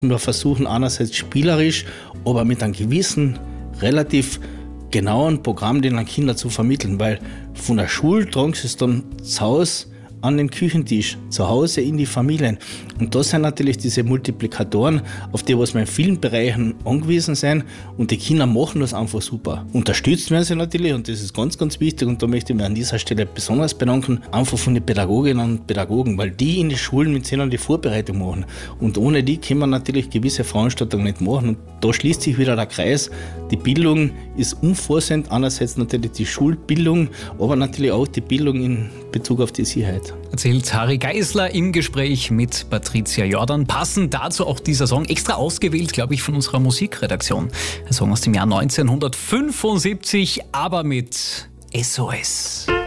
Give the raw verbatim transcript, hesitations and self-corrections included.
Wir versuchen einerseits spielerisch, aber mit einem gewissen, relativ genauen Programm den Kindern zu vermitteln, weil von der Schule tragen sie es dann zu Hause an den Küchentisch, zu Hause in die Familien. Und das sind natürlich diese Multiplikatoren, auf die was wir in vielen Bereichen angewiesen sind. Und die Kinder machen das einfach super. Unterstützt werden sie natürlich und das ist ganz, ganz wichtig. Und da möchte ich mich an dieser Stelle besonders bedanken, einfach von den Pädagoginnen und Pädagogen, weil die in die Schulen mit ihnen die Vorbereitung machen. Und ohne die können wir natürlich gewisse Veranstaltungen nicht machen. Und da schließt sich wieder der Kreis. Die Bildung ist umfassend, einerseits natürlich die Schulbildung, aber natürlich auch die Bildung in Bezug auf die Sicherheit. Erzählt Harry Geisler im Gespräch mit Patricia Jordan. Passend dazu auch dieser Song, extra ausgewählt, glaube ich, von unserer Musikredaktion. Ein Song aus dem Jahr neunzehnhundertfünfundsiebzig, aber mit S O S.